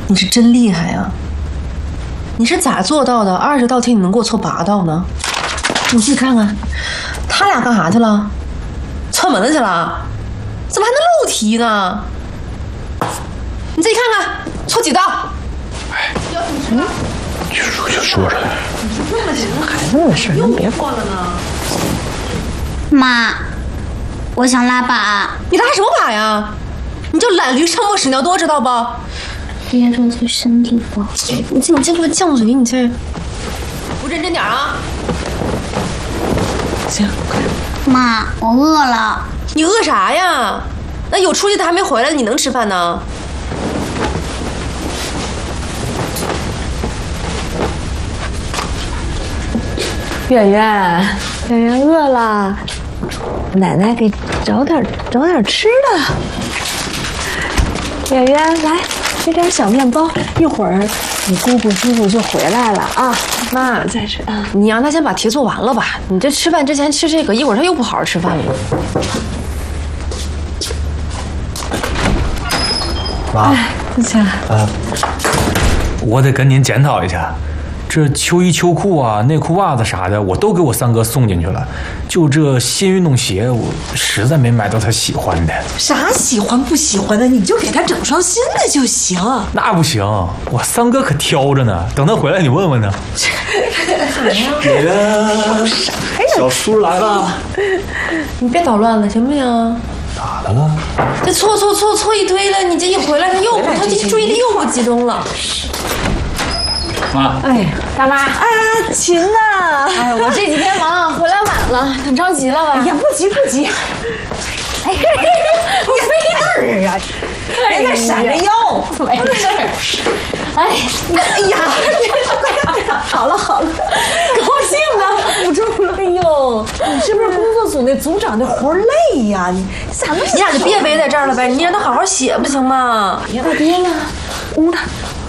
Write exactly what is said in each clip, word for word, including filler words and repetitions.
你是真厉害呀！你是咋做到的？二十道题你能给我凑八道呢？你自己看看，他俩干啥去了？串门子去了？怎么还能漏题呢？你自己看看，凑几道？ 哎，嗯，就说就说着。 孩子们的事能别管了呢？ 妈，我想拉粑。 你拉什么粑呀？你就懒驴上磨屎尿多，知道不？ 别说对身体不好。 你这你这个犟嘴，你这不认真点啊！行，快点。 妈，我饿了。 你饿啥呀？那有出息的还没回来，你能吃饭呢？ 圆圆，圆圆饿了，奶奶给找点找点吃的。圆圆，来吃点小面包，一会儿你姑姑叔叔就回来了啊。妈，再吃啊！ 你让他先把题做完了吧。你这吃饭之前吃这个，一会儿他又不好好吃饭了。 妈， 子强， 呃，我得跟您检讨一下，这秋衣秋裤啊、内裤袜子啥的，我都给我三哥送进去了。就这新运动鞋，我实在没买到他喜欢的。 啥喜欢不喜欢的，你就给他整双新的就行。 那不行，我三哥可挑着呢，等他回来你问问他。 圆圆，啥呀？小叔来了， 你别捣乱了，行不行？ 咋的了？ 这错错错错一堆了，你这一回来他又不，他这注意力又不集中了。 妈， 哎，大妈，哎，琴呐，哎，我这几天忙，回来晚了，很着急了吧？ 哎呀，不急不急。哎，你没事儿啊？人家闪着腰， 没事儿。哎， 哎呀，好了好了，高兴的不住了。哎呦，你是不是工作组那组长那活累呀？你咋那么…… 你俩就别围在这儿了呗，你让他好好写不行吗？ 别了别了，屋他。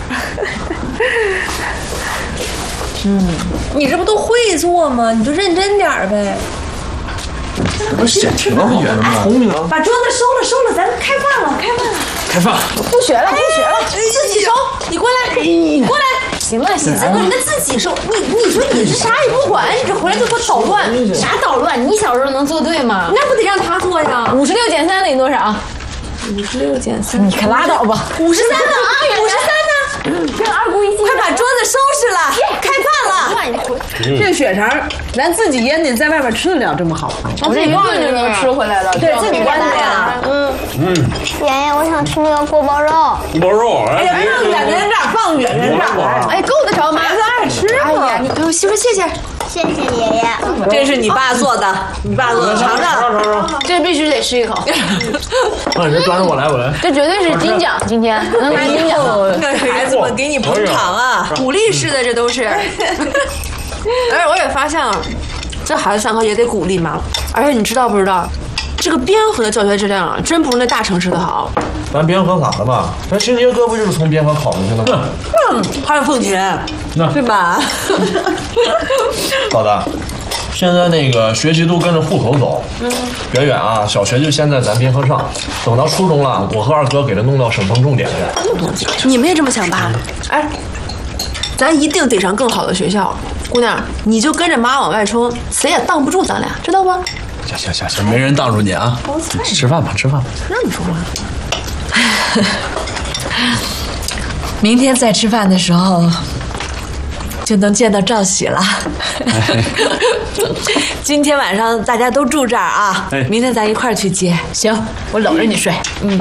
嗯，你这不都会做吗？你就认真点儿呗。 不是挺好的吗？聪明啊！把桌子收了收了，咱开饭了开饭了。 开饭！ 不学了不学了， 自己收。你过来，你过来。 行了行了， 你那自己收。你你说你这啥也不管，你这回来就给我捣乱。 啥捣乱？你小时候能做对吗？ 那不得让他做呀？ 五十六减三等于多少？ 五十六减三， 你可拉倒吧！ 五十三呢啊！五十三呢！ 跟二姑一起， 快把桌子收拾了，开饭了。 这血肠，咱自己腌的，在外边吃得了这么好？ 我自己炖就能吃回来了， 对自己腌的呀。 嗯嗯，圆圆，我想吃那个锅包肉。 锅包肉， 哎呀，放圆圆这儿，放圆圆这儿。 哎，够得着吗？ 孩子爱吃哎呀，你我媳妇谢谢。 谢谢爷爷。 这是你爸做的，你爸做的，尝尝。 这必须得吃一口。 那你端着我来，我来。 这绝对是金奖，今天能拿金奖。 孩子们给你捧场啊， 鼓励式的，这都是。而且我也发现了，这孩子上课也得鼓励嘛。而且你知道不知道，这个边河的教学质量啊，真不如那大城市的好。 咱边河咋了吧？咱新街哥不就是从边河考进去了吗？ 嗯，还有凤田，是吧？ 老大，现在那个学习都跟着户口走。嗯。远远啊，小学就先在咱边河上，等到初中了，我和二哥给他弄到省城重点去。 你们也这么想吧？哎，咱一定得上更好的学校。姑娘，你就跟着妈往外冲，谁也挡不住咱俩，知道不？ 行行行行，没人挡住你啊！吃饭吧，吃饭吧。 让你说话。 明天在吃饭的时候，就能见到赵喜了。今天晚上大家都住这儿啊，明天咱一块儿去接。 行，我搂着你睡。嗯。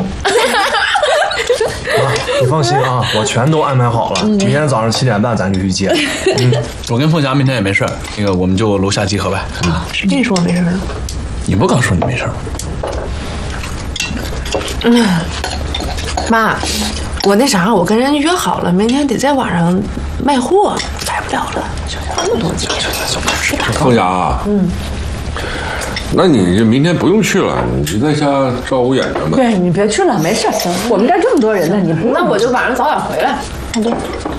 妈，你放心啊，我全都安排好了。明天早上七点半咱就去接。 嗯，我跟凤霞明天也没事，那个我们就楼下集合呗。 啊，谁跟你说我没事了？ 你不刚说你没事吗？ 嗯，妈，我那啥，我跟人约好了，明天得在网上卖货，来不了了。那么多钱， 凤霞，嗯，那你这明天不用去了，你就在家照顾眼睛吧。 对你别去了，没事。我们这儿这么多人呢，你不…… 那我就晚上早点回来。好的。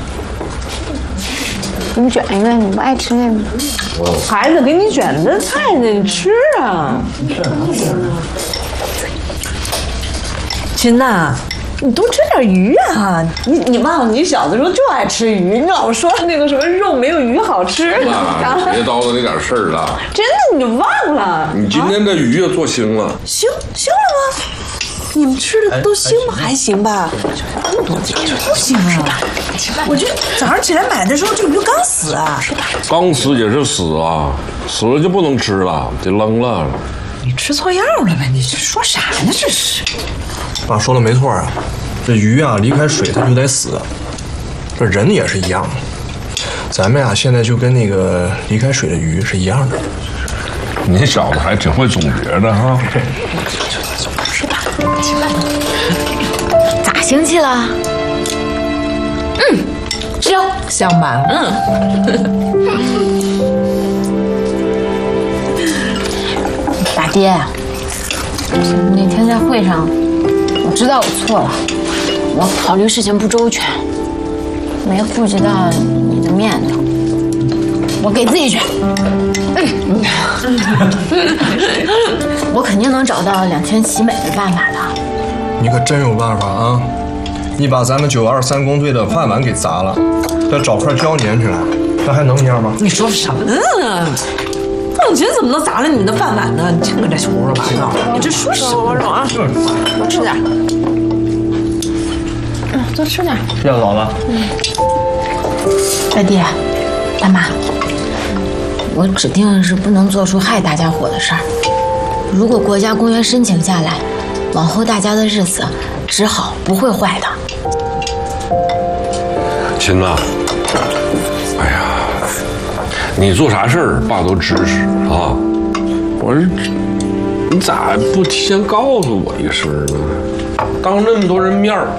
给你卷一个，你不爱吃那个吗？ 孩子给你卷的菜呢，你吃啊。 秦呐， 你多吃点鱼啊！你你忘了，你小的时候就爱吃鱼，你老说那个什么肉没有鱼好吃。 啊，别叨叨那点事儿了。 真的，你忘了？ 你今天这鱼也做腥了。 腥腥了吗？你们吃的都腥吗？还行吧。这么多不腥啊！我这早上起来买的时候，这鱼刚死啊。 刚死也是死啊，死了就不能吃了，得扔了。 你吃错药了呗？你这说啥呢？这是。 爸说的没错啊，这鱼啊离开水它就得死，这人也是一样的。咱们呀现在就跟那个离开水的鱼是一样的。 你小子还挺会总结的哈。 吃吧，吃吧。咋生气了？嗯，香香吧？ 嗯。大爹，那天在会上，我知道我错了，我考虑事情不周全，没顾及到你的面子，我给自己去。嗯，我肯定能找到两全其美的办法的。 你可真有办法啊！你把咱们九二三工队的饭碗给砸了，再找块胶粘起来，那还能一样吗？ 你说什么呢？凤琴怎么能砸了你们的饭碗呢？你净搁这胡说八道！你这说什么啊？多吃点。 嗯，多吃点。 谢谢老子。 嗯。大爹，大妈，我指定是不能做出害大家伙的事儿。如果国家公园申请下来，往后大家的日子只好不会坏的。 琴子，哎呀，你做啥事儿爸都支持啊！我说你咋不提前告诉我一声呢？当那么多人面儿，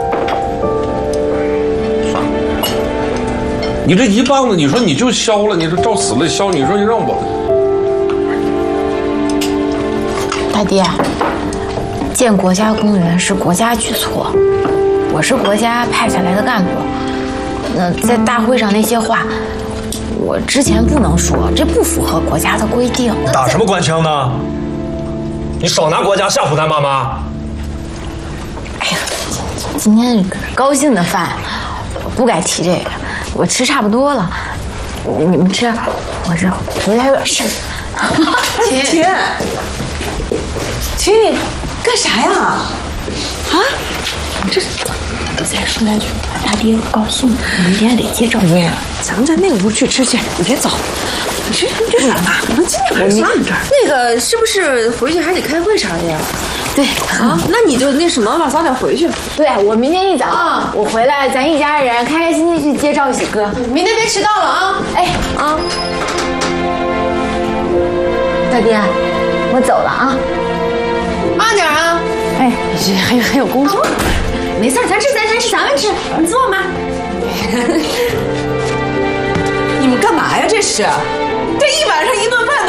算了，你这一棒子，你说你就削了，你说照死了削，你说你让我， 大爹，建国家公园是国家举措，我是国家派下来的干部。那在大会上那些话，我之前不能说，这不符合国家的规定。 打什么官腔呢？你少拿国家吓唬咱妈妈。 哎呀，今天高兴的饭，不该提这个。我吃差不多了，你们吃，我这回来有点事。 秦秦，秦，你干啥呀？啊？这再说两句，大爹高兴，明天得接照片。 咱们在那个屋去吃去，你别走。你这你这是干嘛？能今天晚上上这儿？ 那个是不是回去还得开会啥的呀？ 对啊，那你就那什么吧，早点回去。 对，我明天一早啊，我回来，咱一家人开开心心去接赵喜哥。 明天别迟到了啊！ 哎啊，大爹，我走了啊， 慢点啊！ 哎，这还有还有工作。没事，咱吃咱咱吃，咱们吃，你坐嘛。 你们干嘛呀？这是，这一晚上一顿饭都。